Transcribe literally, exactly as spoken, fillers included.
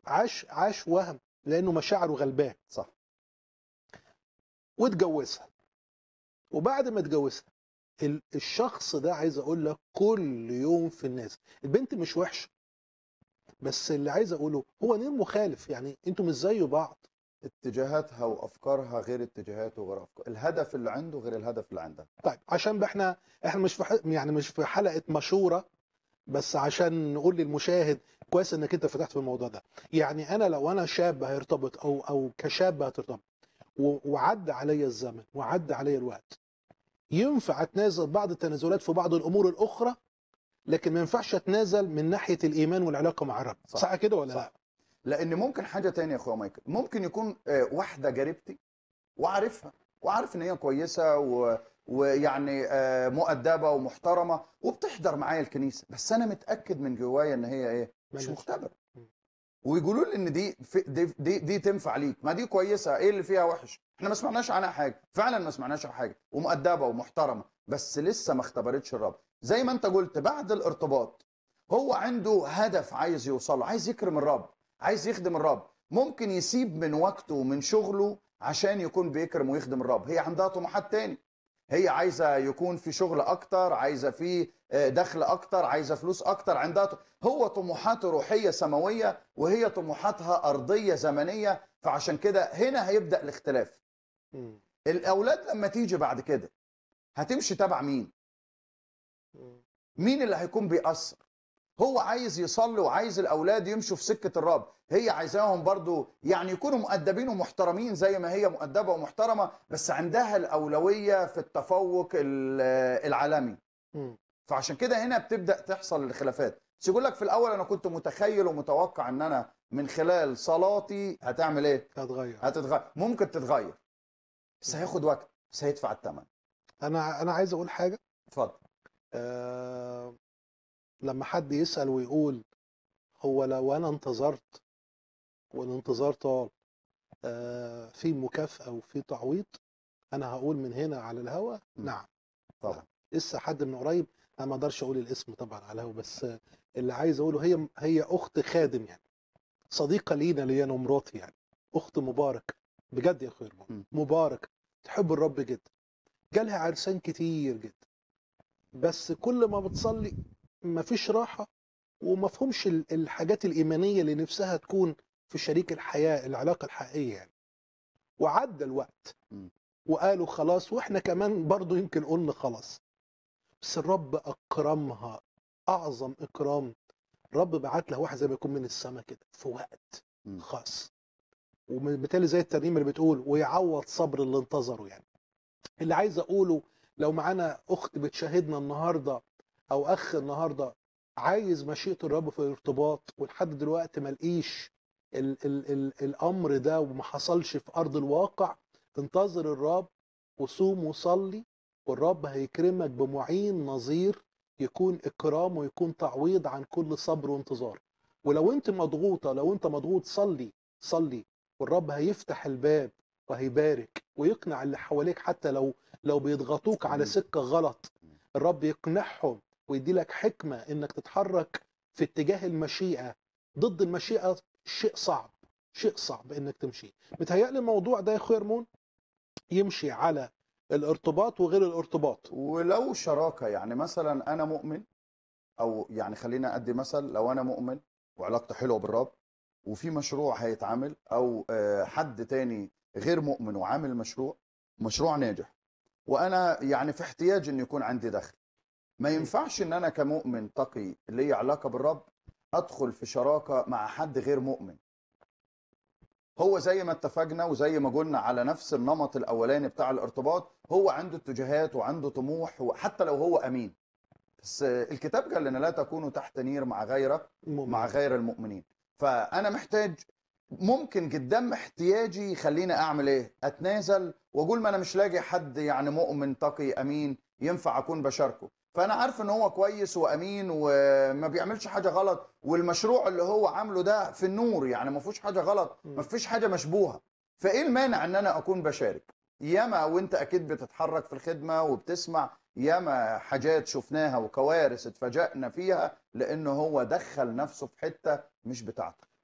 عاش عاش وهم لانه مشاعره غلبان، صح. واتجوزها. وبعد ما اتجوزها ال- الشخص ده عايز اقول لك كل يوم في الناس. البنت مش وحشه، بس اللي عايز اقوله هو نير مخالف، يعني انتوا مش زي بعض. اتجاهاتها وافكارها غير اتجاهاته وغير افكار، الهدف اللي عنده غير الهدف اللي عندها. طيب عشان بقى احنا احنا مش في ح- يعني مش في حلقه مشوره، بس عشان نقول للمشاهد كويس انك انت فتحت في الموضوع ده. يعني انا لو انا شاب هيرتبط او او كشاب هترتبط و- وعدى عليا الزمن وعدى عليا الوقت، ينفع اتنازل بعض التنازلات في بعض الامور الاخرى، لكن ما ينفعش اتنازل من ناحيه الايمان والعلاقه مع الرب. صح. صح كده ولا صح. لا؟ لان ممكن حاجه تانية يا اخويا مايكل، ممكن يكون آه، واحده جاربتي وعارفها وعارف ان هي كويسه و... ويعني آه، مؤدبه ومحترمه وبتحضر معايا الكنيسه، بس انا متاكد من جوايا ان هي ايه، مش مالهاش. مختبره. م. ويقولوا لي ان دي في دي, دي دي تنفع ليك، ما دي كويسه، ايه اللي فيها وحش؟ احنا ما سمعناش عنها حاجه، فعلا ما سمعناش عنها حاجه، ومؤدبه ومحترمه، بس لسه ما اختبرتش الرب. زي ما انت قلت بعد الارتباط هو عنده هدف عايز يوصله، عايز يكرم الرب، عايز يخدم الرب، ممكن يسيب من وقته ومن شغله عشان يكون بيكرم ويخدم الرب. هي عندها طموحات تاني، هي عايزه يكون في شغل اكتر، عايزه في آه، دخل اكتر، عايزه فلوس اكتر، عندها ط- هو طموحاته روحيه سماويه وهي طموحاتها ارضيه زمنيه. فعشان كده هنا هيبدا الاختلاف. م. الاولاد لما تيجي بعد كده هتمشي تبع مين؟ م. مين اللي هيكون بيأثر؟ هو عايز يصلي وعايز الاولاد يمشوا في سكه الرب، هي عايزاهم برضو يعني يكونوا مؤدبين ومحترمين زي ما هي مؤدبه ومحترمه، بس عندها الاولويه في التفوق ال- العالمي. م. فعشان كده هنا بتبدا تحصل الخلافات. بس يقول لك في الاول انا كنت متخيل ومتوقع ان انا من خلال صلاتي هتعمل ايه؟ هتغير. هتتغير، ممكن تتغير، بس م. هياخد وقت، بس هيدفع الثمن. انا انا عايز اقول حاجه. اتفضل. آه لما حد يسال ويقول هو لو انا انتظرت والانتظار طال آه في مكافاه وفي تعويض، انا هقول من هنا على الهوا م. نعم. طبعا. لسه حد من قريب، انا ما اقدرش اقول الاسم طبعا على الهوا، بس اللي عايز اقوله هي هي اخت خادم، يعني صديقه لينا اللي هي أنا ومراتي، يعني اخت مبارك بجد يا خير م. مبارك، تحب الرب جدا، جالها عرسان كتير جدا، بس كل ما بتصلي مفيش راحه ومفهومش ال- الحاجات الايمانيه اللي نفسها تكون في شريك الحياه، العلاقه الحقيقيه يعني. وعدى الوقت م. وقالوا خلاص، واحنا كمان برضو يمكن قلنا خلاص، بس الرب اكرمها اعظم اكرام. الرب بعت له واحد زي ما يكون من السماء كده في وقت م. خاص، وبالتالي زي الترنيمه اللي بتقول ويعوض صبر اللي انتظروا. يعني اللي عايز اقوله، لو معانا اخت بتشاهدنا النهارده او اخ النهارده عايز مشيئه الرب في الارتباط ولحد دلوقتي ما لقيش ال ال ال الامر ده وما حصلش في ارض الواقع، انتظر الرب وصوم وصلي، والرب هيكرمك بمعين نظير يكون اكرام ويكون تعويض عن كل صبر وانتظار. ولو انت مضغوطه، لو انت مضغوط، صلي صلي، والرب هيفتح الباب وهيبارك ويقنع اللي حواليك، حتى لو لو بيضغطوك على امين. سكه غلط، الرب يقنعهم ويدي لك حكمه انك تتحرك في اتجاه المشيئه. ضد المشيئه شيء صعب، شيء صعب انك تمشي. متهيألي الموضوع ده يا اخويا رمون يمشي على الارتباط وغير الارتباط. ولو شراكه، يعني مثلا انا مؤمن، او يعني خلينا ادي مثل، لو انا مؤمن وعلاقتي حلوه بالرب وفي مشروع هيتعمل، او آه، حد تاني غير مؤمن وعامل مشروع، مشروع ناجح، وانا يعني في احتياج ان يكون عندي دخل، ما ينفعش ان انا كمؤمن تقي لي علاقه بالرب ادخل في شراكه مع حد غير مؤمن. هو زي ما اتفقنا وزي ما قلنا على نفس النمط الاولاني بتاع الارتباط، هو عنده اتجاهات وعنده طموح، وحتى لو هو امين، بس الكتاب قال لنا لا تكونوا تحت نير مع غيرك، مع مؤمنين. غير المؤمنين. فانا محتاج، ممكن قدام احتياجي يخليني اعمل ايه؟ اتنازل واقول ما انا مش لاقي حد يعني مؤمن تقي امين ينفع اكون بشاركه، فانا عارف ان هو كويس وامين وما بيعملش حاجه غلط، والمشروع اللي هو عامله ده في النور، يعني ما فيهوش حاجه غلط، ما فيش حاجه مشبوهه، فايه المانع ان انا اكون بشارك؟ ياما وانت اكيد بتتحرك في الخدمه وبتسمع، ياما حاجات شفناها وكوارث اتفاجأنا فيها لانه هو دخل نفسه في حته مش بتاعته.